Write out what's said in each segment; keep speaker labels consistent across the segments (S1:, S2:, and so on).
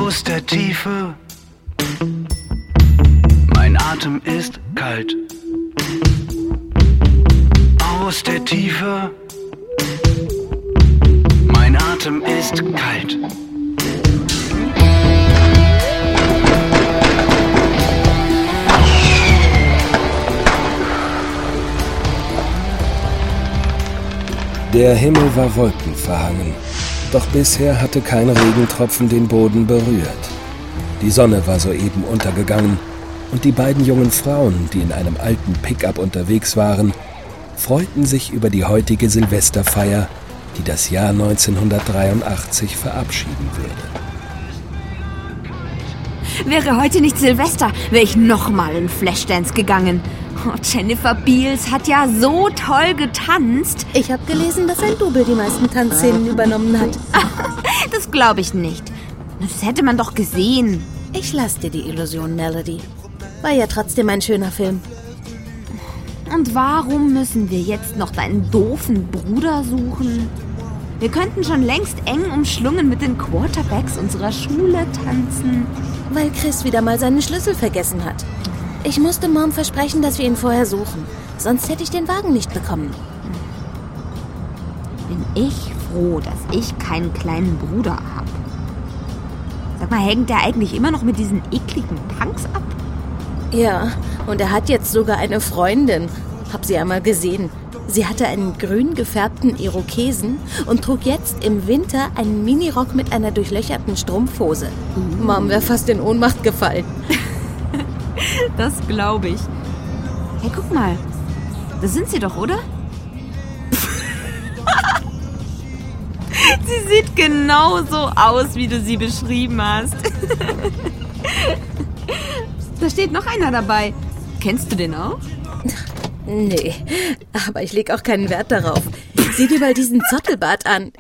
S1: Aus der Tiefe, mein Atem ist kalt. Aus der Tiefe, mein Atem ist kalt.
S2: Der Himmel war wolkenverhangen, doch bisher hatte kein Regentropfen den Boden berührt. Die Sonne war soeben untergegangen und die beiden jungen Frauen, die in einem alten Pickup unterwegs waren, freuten sich über die heutige Silvesterfeier, die das Jahr 1983 verabschieden würde.
S3: Wäre heute nicht Silvester, wäre ich nochmal in Flashdance gegangen. Oh, Jennifer Beals hat ja so toll getanzt.
S4: Ich habe gelesen, dass ein Double die meisten Tanzszenen übernommen hat.
S3: Das glaube ich nicht. Das hätte man doch gesehen.
S4: Ich lasse dir die Illusion, Melody. War ja trotzdem ein schöner Film.
S3: Und warum müssen wir jetzt noch deinen doofen Bruder suchen? Wir könnten schon längst eng umschlungen mit den Quarterbacks unserer Schule tanzen.
S4: Weil Chris wieder mal seinen Schlüssel vergessen hat. Ich musste Mom versprechen, dass wir ihn vorher suchen. Sonst hätte ich den Wagen nicht bekommen.
S3: Bin ich froh, dass ich keinen kleinen Bruder habe. Sag mal, hängt der eigentlich immer noch mit diesen ekligen Punks ab?
S4: Ja, und er hat jetzt sogar eine Freundin. Hab sie einmal gesehen. Sie hatte einen grün gefärbten Irokesen und trug jetzt im Winter einen Minirock mit einer durchlöcherten Strumpfhose. Mom wäre fast in Ohnmacht gefallen.
S3: Das glaube ich. Hey, guck mal. Das sind sie doch, oder? Sie sieht genauso aus, wie du sie beschrieben hast. Da steht noch einer dabei. Kennst du den auch?
S4: Nee, aber ich leg auch keinen Wert darauf. Sieh dir mal diesen Zottelbart an.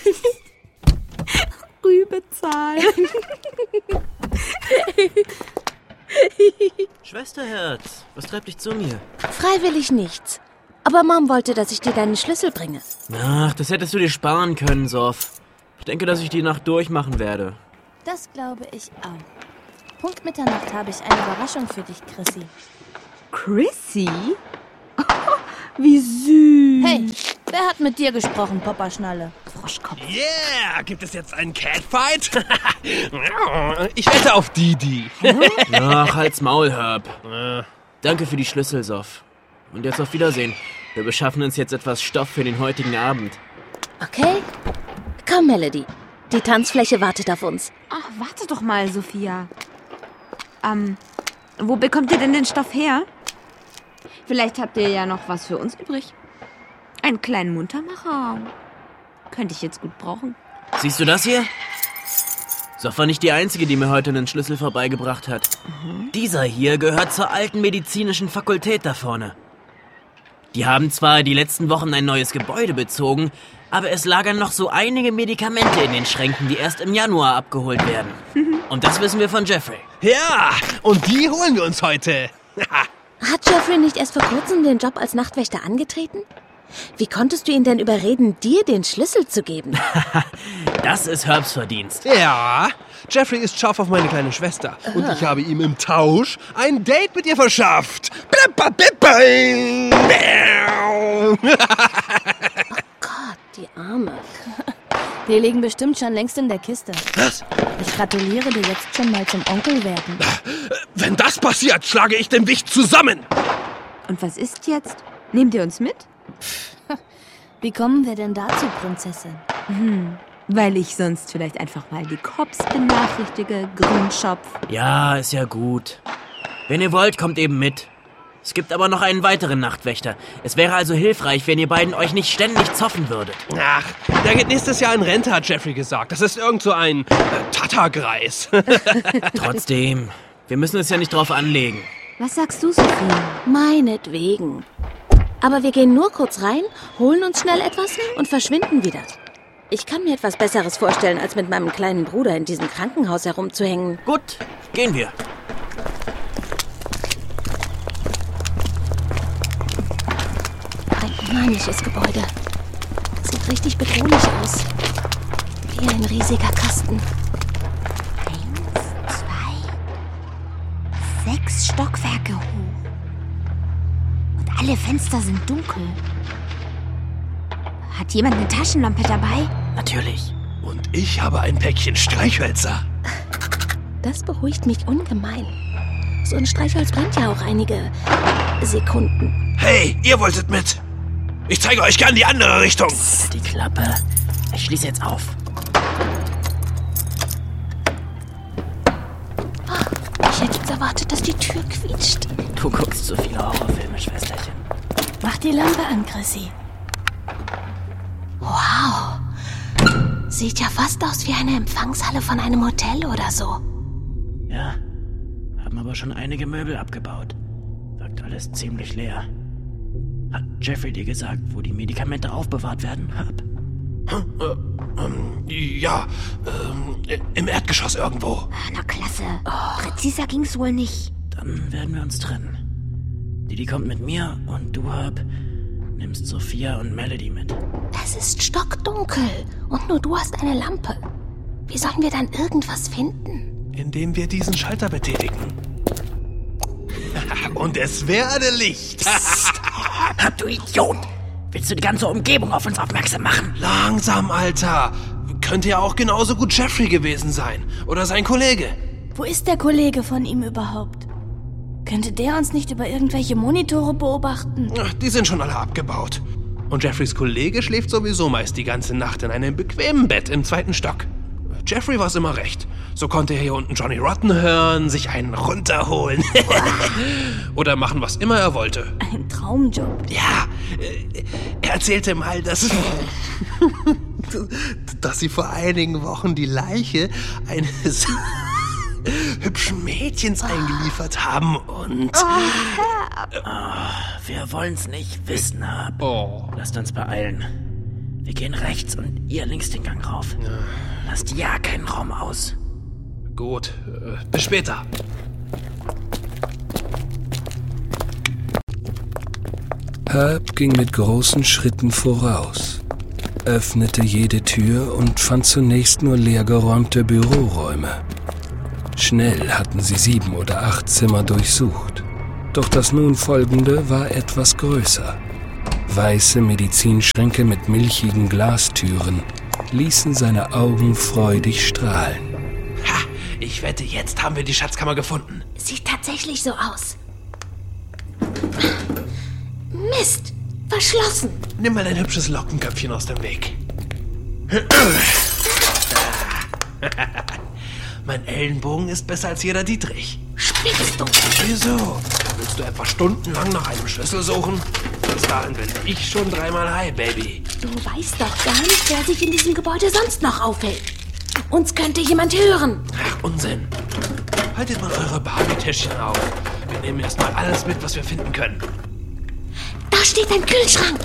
S3: Rübe zahlen.
S5: Schwesterherz, was treibt dich zu mir?
S4: Freiwillig nichts. Aber Mom wollte, dass ich dir deinen Schlüssel bringe.
S5: Ach, das hättest du dir sparen können, Sof. Ich denke, dass ich die Nacht durchmachen werde.
S6: Das glaube ich auch. Punkt Mitternacht habe ich eine Überraschung für dich, Chrissy.
S3: Chrissy? Oh, wie süß.
S6: Hey, wer hat mit dir gesprochen, Papa Schnalle?
S3: Froschkopf.
S7: Yeah, gibt es jetzt einen Catfight? Ich wette auf Didi.
S5: Ach, halt's Maul, Herb. Danke für die Schlüssel, Sof. Und jetzt auf Wiedersehen. Wir beschaffen uns jetzt etwas Stoff für den heutigen Abend.
S4: Okay? Komm, Melody. Die Tanzfläche wartet auf uns.
S3: Ach, warte doch mal, Sophia. Wo bekommt ihr denn den Stoff her? Vielleicht habt ihr ja noch was für uns übrig. Einen kleinen Muntermacher. Könnte ich jetzt gut brauchen.
S5: Siehst du das hier? Sof war nicht die Einzige, die mir heute einen Schlüssel vorbeigebracht hat. Dieser hier gehört zur alten medizinischen Fakultät da vorne. Die haben zwar die letzten Wochen ein neues Gebäude bezogen, aber es lagern noch so einige Medikamente in den Schränken, die erst im Januar abgeholt werden. Und das wissen wir von Jeffrey.
S7: Ja, und die holen wir uns heute.
S4: Hat Jeffrey nicht erst vor kurzem den Job als Nachtwächter angetreten? Wie konntest du ihn denn überreden, dir den Schlüssel zu geben?
S5: Das ist Herbs Verdienst.
S7: Ja, Jeffrey ist scharf auf meine kleine Schwester. Und ich habe ihm im Tausch ein Date mit ihr verschafft.
S4: Oh Gott, die Arme.
S6: Die liegen bestimmt schon längst in der Kiste.
S7: Was?
S6: Ich gratuliere dir jetzt schon mal zum Onkel werden.
S7: Wenn das passiert, schlage ich den Wicht zusammen.
S3: Und was ist jetzt? Nehmt ihr uns mit?
S6: Wie kommen wir denn dazu, Prinzessin?
S3: Weil ich sonst vielleicht einfach mal die Cops benachrichtige, Grünschopf.
S5: Ja, ist ja gut. Wenn ihr wollt, kommt eben mit. Es gibt aber noch einen weiteren Nachtwächter. Es wäre also hilfreich, wenn ihr beiden euch nicht ständig zoffen würdet.
S7: Ach, der geht nächstes Jahr in Rente, hat Jeffrey gesagt. Das ist irgend so ein Tattergreis.
S5: Trotzdem, wir müssen es ja nicht drauf anlegen.
S3: Was sagst du, Sophia?
S4: Meinetwegen. Aber wir gehen nur kurz rein, holen uns schnell etwas und verschwinden wieder. Ich kann mir etwas Besseres vorstellen, als mit meinem kleinen Bruder in diesem Krankenhaus herumzuhängen.
S5: Gut, gehen wir.
S4: Ein unheimliches Gebäude. Sieht richtig bedrohlich aus. Wie ein riesiger Kasten.
S3: Stockwerke hoch. Und alle Fenster sind dunkel. Hat jemand eine Taschenlampe dabei?
S5: Natürlich.
S7: Und ich habe ein Päckchen Streichhölzer.
S4: Das beruhigt mich ungemein. So ein Streichholz brennt ja auch einige Sekunden.
S7: Hey, ihr wolltet mit. Ich zeige euch gern die andere Richtung.
S5: Die Klappe. Ich schließe jetzt auf.
S4: Ich hätte jetzt erwartet, dass die Tür quietscht.
S5: Du guckst so viele Horrorfilme, Schwesterchen.
S6: Mach die Lampe an, Chrissy.
S4: Wow. Sieht ja fast aus wie eine Empfangshalle von einem Hotel oder so.
S5: Ja, haben aber schon einige Möbel abgebaut. Wirkt alles ziemlich leer. Hat Jeffrey dir gesagt, wo die Medikamente aufbewahrt werden, Herb?
S7: Ja, im Erdgeschoss irgendwo.
S3: Na klasse. Präziser ging's wohl nicht.
S5: Dann werden wir uns trennen. Didi kommt mit mir und du, Herb, nimmst Sophia und Melody mit.
S4: Es ist stockdunkel und nur du hast eine Lampe. Wie sollen wir dann irgendwas finden?
S7: Indem wir diesen Schalter betätigen. Und es werde Licht.
S5: Herb, du Idiot! Willst du die ganze Umgebung auf uns aufmerksam machen?
S7: Langsam, Alter. Könnte ja auch genauso gut Jeffrey gewesen sein. Oder sein Kollege.
S6: Wo ist der Kollege von ihm überhaupt? Könnte der uns nicht über irgendwelche Monitore beobachten?
S7: Ach, die sind schon alle abgebaut. Und Jeffreys Kollege schläft sowieso meist die ganze Nacht in einem bequemen Bett im 2. Stock. Jeffrey war's immer recht. So konnte er hier unten Johnny Rotten hören, sich einen runterholen. Oder machen, was immer er wollte.
S6: Ein Traumjob.
S7: Ja, er erzählte mal, dass sie vor einigen Wochen die Leiche eines hübschen Mädchens eingeliefert haben und...
S5: Wir wollen's nicht wissen, Herb.
S7: Oh.
S5: Lasst uns beeilen. Wir gehen rechts und ihr links den Gang rauf. Lasst ja keinen Raum aus.
S7: Gut, bis später.
S2: Herb ging mit großen Schritten voraus, öffnete jede Tür und fand zunächst nur leergeräumte Büroräume. Schnell hatten sie 7 oder 8 Zimmer durchsucht. Doch das nun folgende war etwas größer. Weiße Medizinschränke mit milchigen Glastüren ließen seine Augen freudig strahlen.
S7: Ha, ich wette, jetzt haben wir die Schatzkammer gefunden.
S4: Sieht tatsächlich so aus. Mist, verschlossen.
S7: Nimm mal dein hübsches Lockenköpfchen aus dem Weg. Mein Ellenbogen ist besser als jeder Dietrich.
S4: Spinnst du?
S7: Wieso? Willst du etwa stundenlang nach einem Schlüssel suchen? Bis dahin bin ich schon 3-mal high, Baby.
S4: Du weißt doch gar nicht, wer sich in diesem Gebäude sonst noch aufhält. Uns könnte jemand hören.
S7: Ach, Unsinn. Haltet mal eure Barbie-Täschchen auf. Wir nehmen erstmal alles mit, was wir finden können.
S4: Da steht ein Kühlschrank.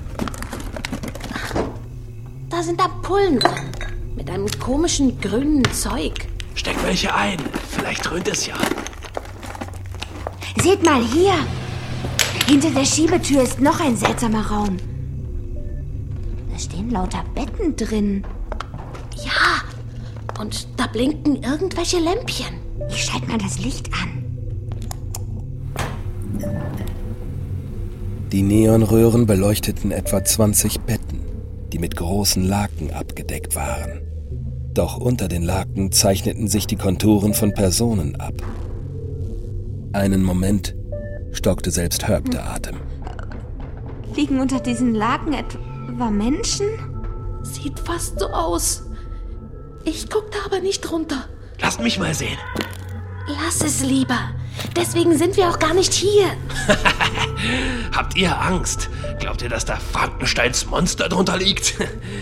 S4: Da sind Ampullen drin. Mit einem komischen grünen Zeug.
S7: Steckt welche ein. Vielleicht dröhnt es ja.
S3: Seht mal hier. Hinter der Schiebetür ist noch ein seltsamer Raum. Da stehen lauter Betten drin.
S4: Ja, und da blinken irgendwelche Lämpchen.
S3: Ich schalte mal das Licht an.
S2: Die Neonröhren beleuchteten etwa 20 Betten, die mit großen Laken abgedeckt waren. Doch unter den Laken zeichneten sich die Konturen von Personen ab. Einen Moment stockte selbst Herb der Atem.
S3: Liegen unter diesen Laken etwa Menschen?
S4: Sieht fast so aus. Ich guck da aber nicht runter.
S7: Lasst mich mal sehen.
S4: Lass es lieber. Deswegen sind wir auch gar nicht hier.
S7: Habt ihr Angst? Glaubt ihr, dass da Frankensteins Monster drunter liegt?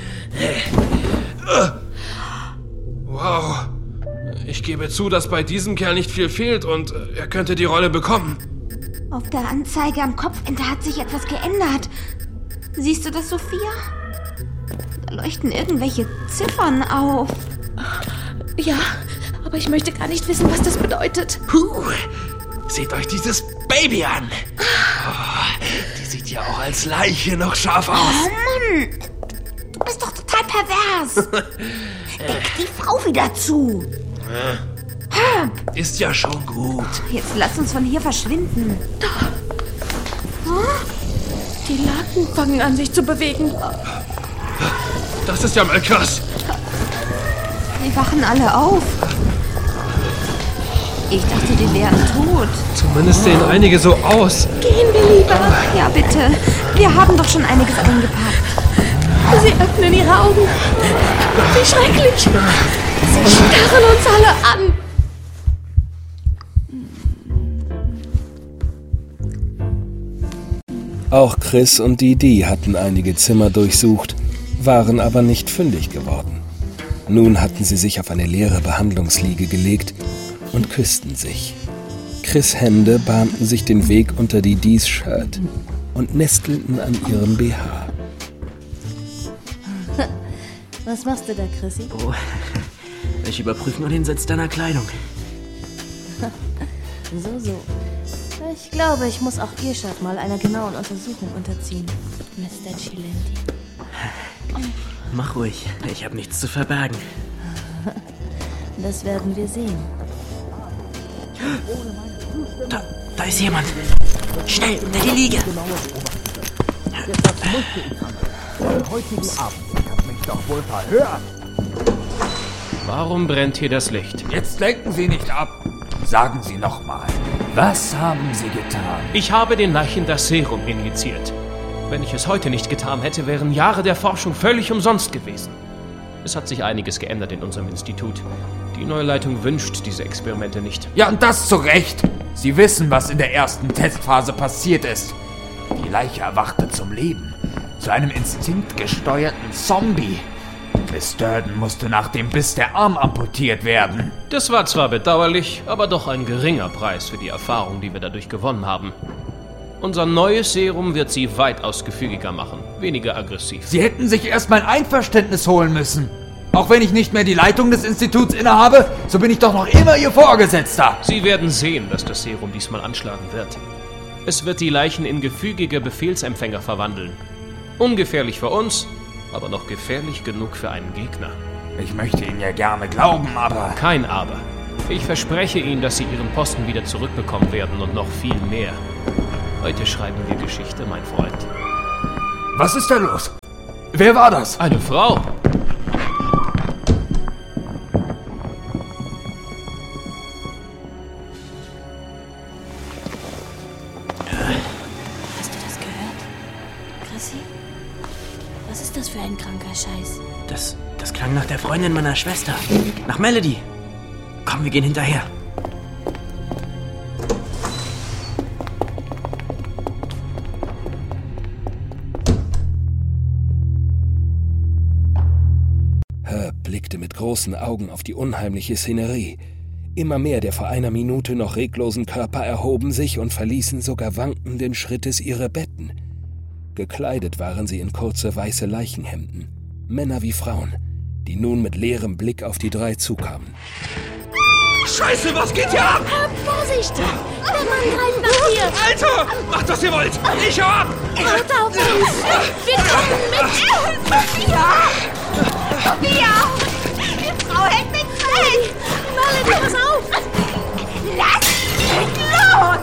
S7: Wow. Ich gebe zu, dass bei diesem Kerl nicht viel fehlt und er könnte die Rolle bekommen.
S3: Auf der Anzeige am Kopfende hat sich etwas geändert. Siehst du das, Sophia? Da leuchten irgendwelche Ziffern auf.
S4: Ja, aber ich möchte gar nicht wissen, was das bedeutet.
S7: Seht euch dieses Baby an. Oh, die sieht ja auch als Leiche noch scharf aus.
S3: Oh Mann! Du bist doch total pervers. Deck die Frau wieder zu.
S7: Ist ja schon gut.
S3: Jetzt lass uns von hier verschwinden.
S6: Die Laken fangen an, sich zu bewegen.
S7: Das ist ja mal krass.
S3: Die wachen alle auf. Ich dachte, die wären tot.
S7: Zumindest sehen einige so aus.
S6: Gehen wir lieber.
S3: Ja, bitte. Wir haben doch schon einiges eingepackt.
S6: Sie öffnen ihre Augen. Wie schrecklich. Sie starren uns alle an.
S2: Auch Chris und Didi hatten einige Zimmer durchsucht, waren aber nicht fündig geworden. Nun hatten sie sich auf eine leere Behandlungsliege gelegt und küssten sich. Chris' Hände bahnten sich den Weg unter Didis Shirt und nestelten an ihrem BH.
S4: Was machst du da, Chrissy?
S5: Oh, ich überprüfe nur den Sitz deiner Kleidung.
S4: So. Ich glaube, ich muss auch ihr Shirt mal einer genauen Untersuchung unterziehen, Mr. Cilenti.
S5: Mach ruhig, ich habe nichts zu verbergen.
S4: Das werden wir sehen.
S5: Da ist jemand. Schnell, unter die Liege.
S7: Warum brennt hier das Licht?
S8: Jetzt lenken Sie nicht ab. Sagen Sie nochmal, was haben Sie getan?
S7: Ich habe den Leichen das Serum injiziert. Wenn ich es heute nicht getan hätte, wären Jahre der Forschung völlig umsonst gewesen. Es hat sich einiges geändert in unserem Institut. Die neue Leitung wünscht diese Experimente nicht.
S8: Ja, und das zu Recht. Sie wissen, was in der ersten Testphase passiert ist. Die Leiche erwachte zum Leben. Zu einem instinktgesteuerten Zombie. Miss Durden musste nach dem Biss der Arm amputiert werden.
S7: Das war zwar bedauerlich, aber doch ein geringer Preis für die Erfahrung, die wir dadurch gewonnen haben. Unser neues Serum wird sie weitaus gefügiger machen, weniger aggressiv.
S8: Sie hätten sich erst mein Einverständnis holen müssen. Auch wenn ich nicht mehr die Leitung des Instituts innehabe, so bin ich doch noch immer Ihr Vorgesetzter.
S7: Sie werden sehen, dass das Serum diesmal anschlagen wird. Es wird die Leichen in gefügige Befehlsempfänger verwandeln. Ungefährlich für uns, aber noch gefährlich genug für einen Gegner.
S8: Ich möchte Ihnen ja gerne glauben, aber...
S7: Kein Aber. Ich verspreche Ihnen, dass Sie Ihren Posten wieder zurückbekommen werden und noch viel mehr. Heute schreiben wir Geschichte, mein Freund.
S8: Was ist da los? Wer war das?
S7: Eine Frau.
S6: Hast du das gehört? Chrissy? Was ist das für ein kranker Scheiß?
S5: Das klang nach der Freundin meiner Schwester. Nach Melody. Komm, wir gehen hinterher.
S2: Herb blickte mit großen Augen auf die unheimliche Szenerie. Immer mehr der vor einer Minute noch reglosen Körper erhoben sich und verließen sogar wankenden Schrittes ihre Betten. Gekleidet waren sie in kurze weiße Leichenhemden, Männer wie Frauen, die nun mit leerem Blick auf die drei zukamen.
S7: Scheiße, was geht hier ab?
S6: Vorsicht! Der Mann greift nach dir!
S7: Alter, macht, was ihr wollt. Ich hau ab.
S6: Warte auf uns! Wir kommen mit!
S3: Sophia! Die Frau hält mich fest!
S6: Melody, pass auf!
S3: Lass mich los!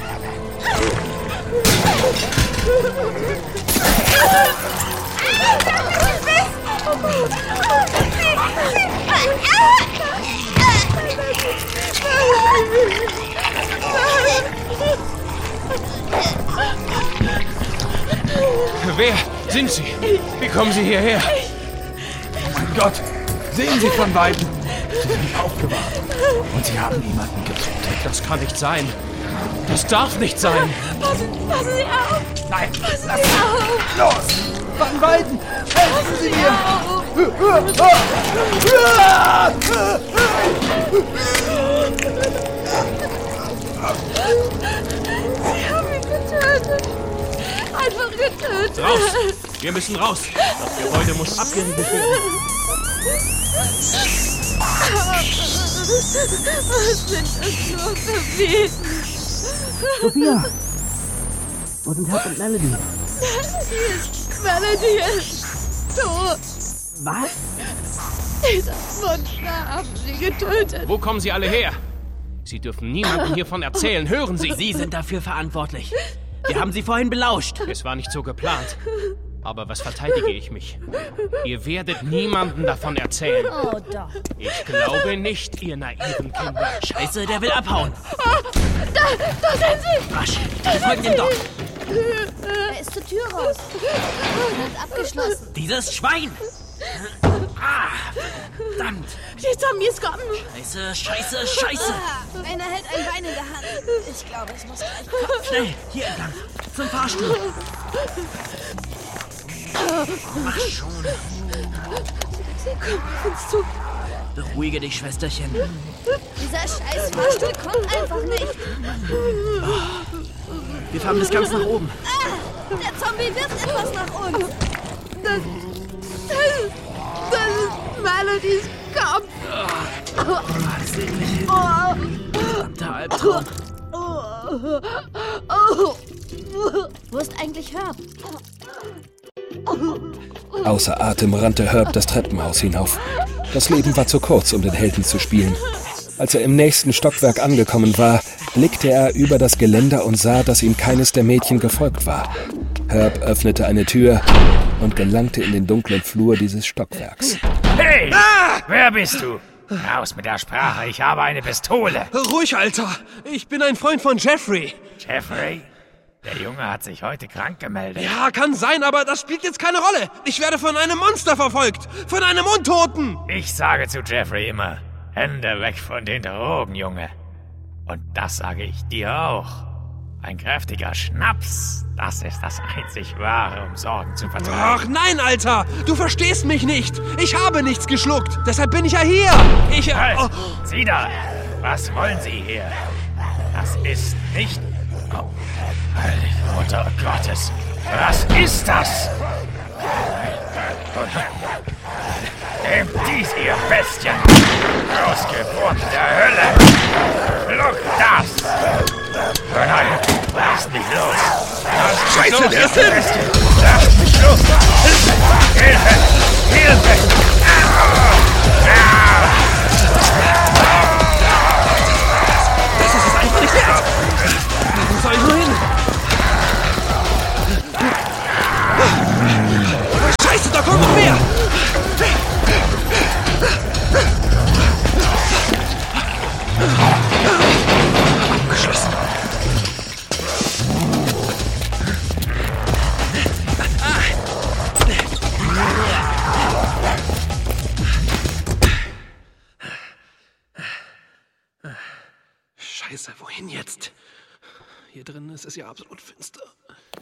S7: Wer sind Sie? Wie kommen Sie hierher?
S8: Oh mein Gott, sehen Sie von Weitem. Sie sind aufgewacht und Sie haben niemanden getötet.
S7: Das kann nicht sein. Das darf nicht sein.
S6: Passen Sie auf!
S8: Nein,
S6: Passen
S8: lass
S6: Sie
S8: mich
S6: auf!
S8: los! Van Weitem, helfen Sie mir!
S6: Sie haben ihn getötet! Einfach getötet!
S7: Raus! Wir müssen raus. Das Gebäude muss abgeriegelt werden.
S6: Was sind das nur für Wesen?
S5: Sophia! Wo sind Herb und Melody?
S6: Melody ist tot!
S5: Was?
S4: Das Monster haben sie getötet.
S9: Wo kommen Sie alle her? Sie dürfen niemandem hiervon erzählen, hören Sie?
S5: Sie sind dafür verantwortlich. Wir haben Sie vorhin belauscht.
S9: Es war nicht so geplant. Aber was verteidige ich mich? Ihr werdet niemandem davon erzählen.
S6: Oh doch.
S9: Ich glaube nicht, ihr naiven Kinder.
S5: Scheiße, der will abhauen.
S6: Da sind sie!
S5: Rasch, folgt ihm doch.
S6: Er ist zur Tür raus. Er hat abgeschlossen.
S5: Dieses Schwein. Verdammt.
S4: Jetzt haben wir es kommen.
S5: Scheiße.
S6: Einer hält ein Bein in der Hand. Ich glaube, es muss gleich kommen.
S5: Schnell, hier entlang. Zum Fahrstuhl. Mach schon.
S6: Sie kommen auf uns zu.
S5: Beruhige dich, Schwesterchen.
S6: Dieser scheiß Fahrstuhl kommt einfach nicht.
S5: Wir fahren bis ganz nach oben.
S6: Der Zombie wirft etwas nach uns.
S4: Das ist Melodies Kopf.
S5: Sehnlich. Verdammter Albtraum.
S6: Wo ist eigentlich Herb?
S2: Außer Atem rannte Herb das Treppenhaus hinauf. Das Leben war zu kurz, um den Helden zu spielen. Als er im nächsten Stockwerk angekommen war, blickte er über das Geländer und sah, dass ihm keines der Mädchen gefolgt war. Herb öffnete eine Tür und gelangte in den dunklen Flur dieses Stockwerks.
S8: Hey! Wer bist du? Raus mit der Sprache, ich habe eine Pistole.
S7: Ruhig, Alter. Ich bin ein Freund von Jeffrey.
S8: Jeffrey? Der Junge hat sich heute krank gemeldet.
S7: Ja, kann sein, aber das spielt jetzt keine Rolle. Ich werde von einem Monster verfolgt. Von einem Untoten.
S8: Ich sage zu Jeffrey immer, Hände weg von den Drogen, Junge. Und das sage ich dir auch. Ein kräftiger Schnaps, das ist das einzig Wahre, um Sorgen zu vertreiben.
S7: Ach nein, Alter. Du verstehst mich nicht. Ich habe nichts geschluckt. Deshalb bin ich ja hier.
S8: Halt! Sieh da! Was wollen Sie hier? Das ist nicht... Oh, Heilige Mutter Gottes! Was ist das? Nehmt dies, ihr Bestien! Ausgeburt der Hölle! Schluck das! Nein, lass mich los! Lass mich los, ihr Bestien! Lass mich los! Hilfe! Hilfe!
S7: Das ist es einfach nicht wert. Wo soll ich nur hin? Scheiße, da kommt noch mehr! Abgeschlossen. Scheiße, wohin jetzt? Hier drin ist es ja absolut finster.